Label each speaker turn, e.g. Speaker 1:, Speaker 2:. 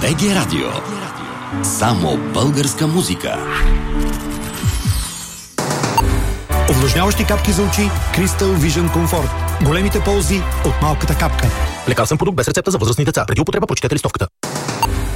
Speaker 1: БГ Радио. Само българска музика.
Speaker 2: Увлажняващи капки за очи Crystal Vision Comfort. Големите ползи от малката капка.
Speaker 3: Лекарствен продукт без рецепта за възрастни деца. Преди употреба прочетете листовката.